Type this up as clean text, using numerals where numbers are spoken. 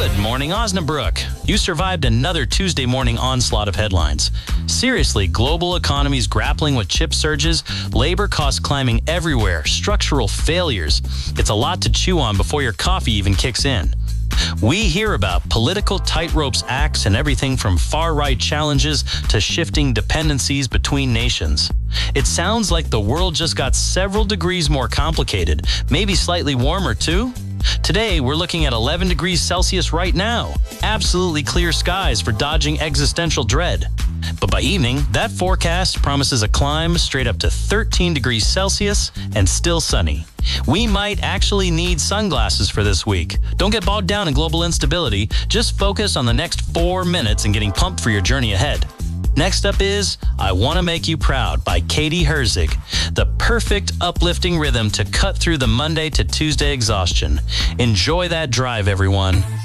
Good morning, Osnabrück. You survived another Tuesday morning onslaught of headlines. Seriously, global economies grappling with chip surges, labor costs climbing everywhere, structural failures. It's a lot to chew on before your coffee even kicks in. We hear about political tightropes acts and everything from far-right challenges to shifting dependencies between nations. It sounds like the world just got several degrees more complicated, maybe slightly warmer too. Today, we're looking at 11 degrees Celsius right now. Absolutely clear skies for dodging existential dread. But by evening, that forecast promises a climb straight up to 13 degrees Celsius and still sunny. We might actually need sunglasses for this week. Don't get bogged down in global instability. Just focus on the next 4 minutes and getting pumped for your journey ahead. Next up is I Want to Make You Proud by Katie Herzig, the perfect uplifting rhythm to cut through the Monday to Tuesday exhaustion. Enjoy that drive, everyone.